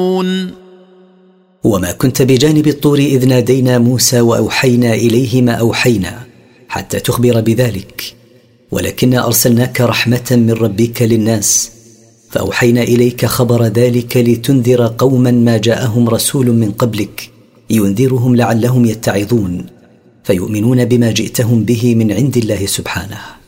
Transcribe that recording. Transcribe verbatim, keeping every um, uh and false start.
وما كنت بجانب الطور إذ نادينا موسى وأوحينا إليه ما أوحينا حتى تخبر بذلك، ولكننا أرسلناك رحمة من ربك للناس، فأوحينا إليك خبر ذلك لتنذر قوما ما جاءهم رسول من قبلك ينذرهم لعلهم يتعظون فيؤمنون بما جئتهم به من عند الله سبحانه.